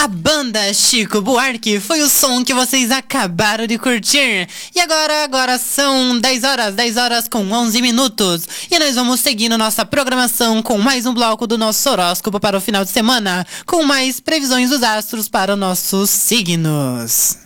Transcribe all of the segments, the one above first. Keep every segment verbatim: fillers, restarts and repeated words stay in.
A banda Chico Buarque foi o som que vocês acabaram de curtir. E agora, agora são dez horas, dez horas com onze minutos. E nós vamos seguindo nossa programação com mais um bloco do nosso horóscopo para o final de semana, com mais previsões dos astros para os nossos signos.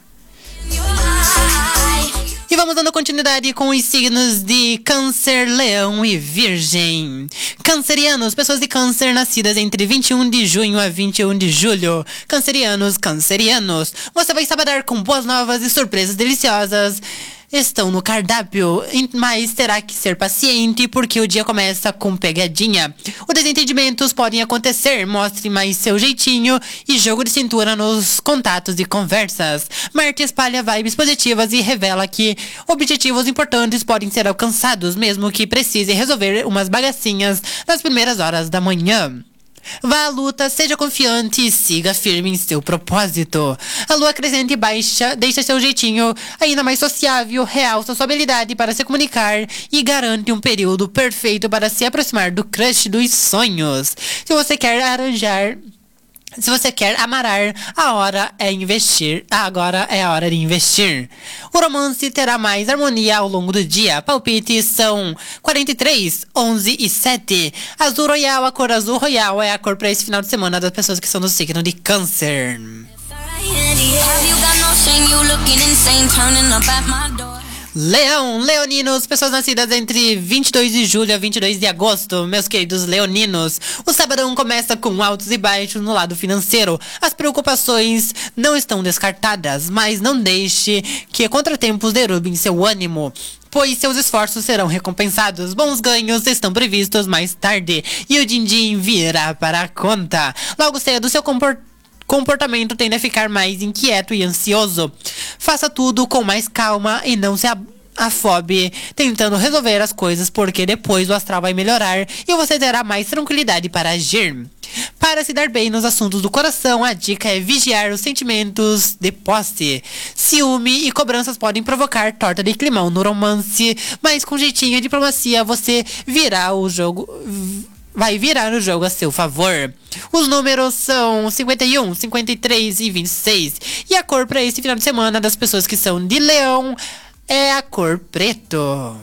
E vamos dando continuidade com os signos de Câncer, Leão e Virgem. Cancerianos, pessoas de Câncer nascidas entre vinte e um de junho a vinte e um de julho. Cancerianos, cancerianos, você vai saber com boas novas e surpresas deliciosas. Estão no cardápio, mas terá que ser paciente porque o dia começa com pegadinha. Os desentendimentos podem acontecer, mostre mais seu jeitinho e jogo de cintura nos contatos e conversas. Marte espalha vibes positivas e revela que objetivos importantes podem ser alcançados, mesmo que precise resolver umas bagacinhas nas primeiras horas da manhã. Vá à luta, seja confiante e siga firme em seu propósito. A lua crescente baixa deixa seu jeitinho ainda mais sociável, realça sua habilidade para se comunicar e garante um período perfeito para se aproximar do crush dos sonhos. Se você quer arranjar... Se você quer amarar, a hora é investir. Agora é a hora de investir. O romance terá mais harmonia ao longo do dia. Palpites são quarenta e três, onze e sete. Azul Royal, a cor azul royal é a cor para esse final de semana das pessoas que são do signo de Câncer. Leão, leoninos, pessoas nascidas entre vinte e dois de julho a vinte e dois de agosto, meus queridos leoninos. O sabadão começa com altos e baixos no lado financeiro. As preocupações não estão descartadas, mas não deixe que contratempos derrubem seu ânimo, pois seus esforços serão recompensados. Bons ganhos estão previstos mais tarde e o din-din virá para a conta. Logo cedo, seu comportamento comportamento tende a ficar mais inquieto e ansioso. Faça tudo com mais calma e não se afobe tentando resolver as coisas, porque depois o astral vai melhorar e você terá mais tranquilidade para agir. Para se dar bem nos assuntos do coração, a dica é vigiar os sentimentos de posse. Ciúme e cobranças podem provocar torta de climão no romance, mas com jeitinho e diplomacia você virá o jogo... vai virar o jogo a seu favor. Os números são cinquenta e um, cinquenta e três e vinte e seis. E a cor para esse final de semana das pessoas que são de Leão é a cor preto.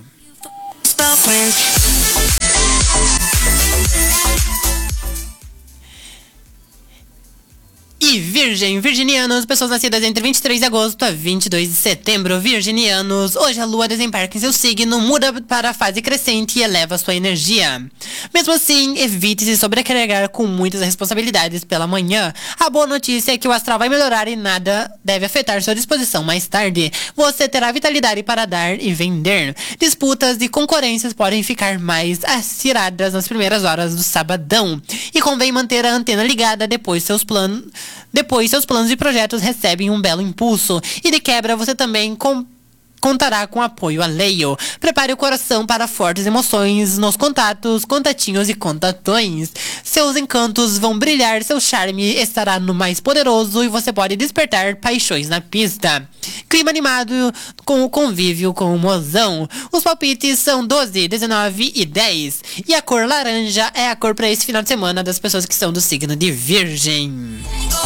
E Virgem, virginianos, pessoas nascidas entre vinte e três de agosto a vinte e dois de setembro. Virginianos, hoje a lua desembarca em seu signo, muda para a fase crescente e eleva sua energia. Mesmo assim, evite se sobrecarregar com muitas responsabilidades pela manhã. A boa notícia é que o astral vai melhorar e nada deve afetar sua disposição mais tarde. Você terá vitalidade para dar e vender. Disputas e concorrências podem ficar mais aciradas nas primeiras horas do sabadão. E convém manter a antena ligada, depois seus planos... Depois, seus planos e projetos recebem um belo impulso. E de quebra, você também com, contará com apoio alheio. Prepare o coração para fortes emoções nos contatos, contatinhos e contatões. Seus encantos vão brilhar, seu charme estará no mais poderoso e você pode despertar paixões na pista. Clima animado com o convívio com o mozão. Os palpites são doze, dezenove e dez. E a cor laranja é a cor para esse final de semana das pessoas que são do signo de Virgem.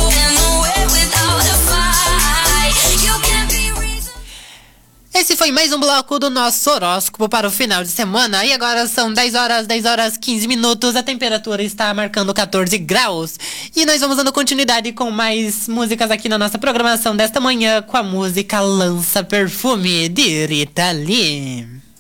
Esse foi mais um bloco do nosso horóscopo para o final de semana. E agora são dez horas, dez horas, quinze minutos. A temperatura está marcando catorze graus. E nós vamos dando continuidade com mais músicas aqui na nossa programação desta manhã, com a música Lança Perfume, de Rita Lee.